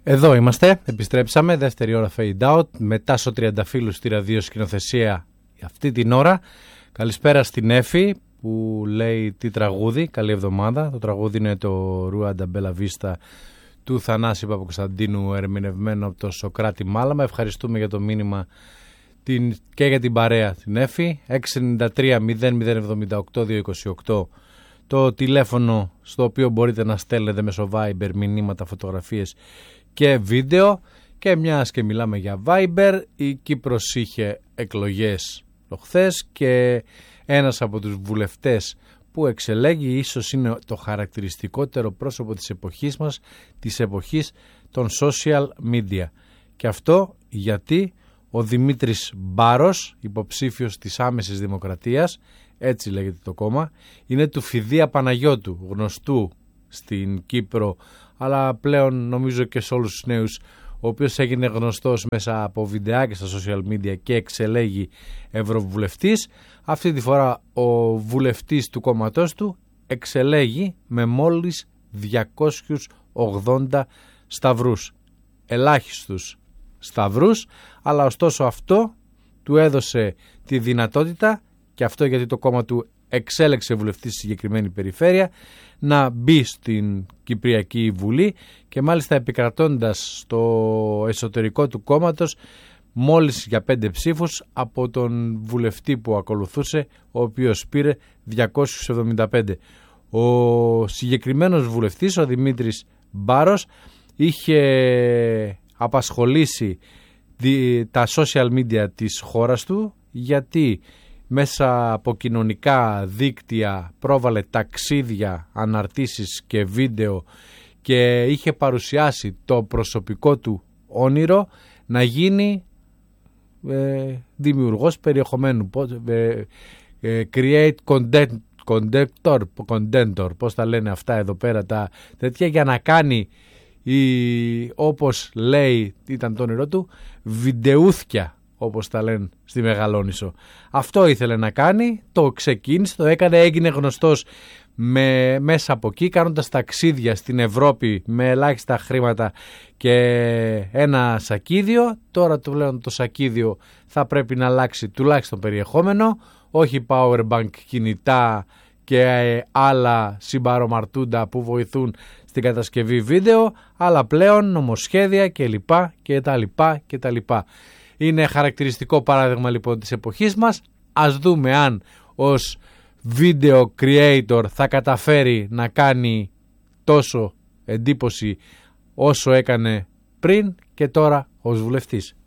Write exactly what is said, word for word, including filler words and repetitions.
Εδώ είμαστε, επιστρέψαμε, δεύτερη ώρα fade out, μετά στο Τριανταφύλλου στη ραδιοσκηνοθεσία αυτή την ώρα. Καλησπέρα στην Έφη που λέει τι τραγούδι, καλή εβδομάδα. Το τραγούδι είναι το Ρουάντα Μπέλα Βίστα του Θανάση Παπακοσταντίνου, ερμηνευμένο από το Σοκράτη Μάλαμα. Ευχαριστούμε για το μήνυμα την, και για την παρέα την Έφη. έξι εννιά τρία μηδέν μηδέν εβδομήντα οκτώ διακόσια είκοσι οκτώ το τηλέφωνο στο οποίο μπορείτε να στέλνετε μέσω Viber μηνύματα, φωτογραφίες και βίντεο. Και μιας και μιλάμε για Viber, η Κύπρος είχε εκλογές προχθές και ένας από τους βουλευτές που εξελέγει ίσως είναι το χαρακτηριστικότερο πρόσωπο της εποχής μας, της εποχής των social media. Και αυτό γιατί ο Δημήτρης Μπάρος, υποψήφιος της Άμεσης Δημοκρατίας, έτσι λέγεται το κόμμα, είναι του Φιδία Παναγιώτου, γνωστού στην Κύπρο, αλλά πλέον νομίζω και σε όλους τους νέους, ο οποίος έγινε γνωστός μέσα από βιντεάκια στα social media και εξελέγει ευρωβουλευτής. Αυτή τη φορά ο βουλευτής του κόμματός του εξελέγει με μόλις διακόσιους ογδόντα σταυρούς. Ελάχιστους σταυρούς, αλλά ωστόσο αυτό του έδωσε τη δυνατότητα, και αυτό γιατί το κόμμα του εξέλεξε βουλευτή στη συγκεκριμένη περιφέρεια, να μπει στην Κυπριακή Βουλή και μάλιστα επικρατώντας στο εσωτερικό του κόμματος μόλις για πέντε ψήφους από τον βουλευτή που ακολουθούσε, ο οποίος πήρε διακόσιους εβδομήντα πέντε. Ο συγκεκριμένος βουλευτής, ο Δημήτρης Μπάρος, είχε απασχολήσει τα social media της χώρας του, γιατί μέσα από κοινωνικά δίκτυα πρόβαλε ταξίδια, αναρτήσεις και βίντεο και είχε παρουσιάσει το προσωπικό του όνειρο να γίνει ε, δημιουργός περιεχομένου, ε, ε, create content, contentor, contentor, πώς τα λένε αυτά εδώ πέρα τα τέτοια, για να κάνει η, όπως λέει ήταν το όνειρό του, βιντεούθκια, όπως τα λένε στη Μεγαλόνισσο. Αυτό ήθελε να κάνει, το ξεκίνησε, το έκανε, έγινε γνωστός με, μέσα από εκεί, κάνοντας ταξίδια στην Ευρώπη με ελάχιστα χρήματα και ένα σακίδιο. Τώρα του λένε το σακίδιο θα πρέπει να αλλάξει τουλάχιστον περιεχόμενο, όχι powerbank, κινητά και άλλα συμπαρομαρτούντα που βοηθούν στην κατασκευή βίντεο, αλλά πλέον νομοσχέδια και λοιπά και τα λοιπά και τα λοιπά. Είναι χαρακτηριστικό παράδειγμα λοιπόν της εποχής μας. Ας δούμε αν ως video creator θα καταφέρει να κάνει τόσο εντύπωση όσο έκανε πριν και τώρα ως βουλευτής.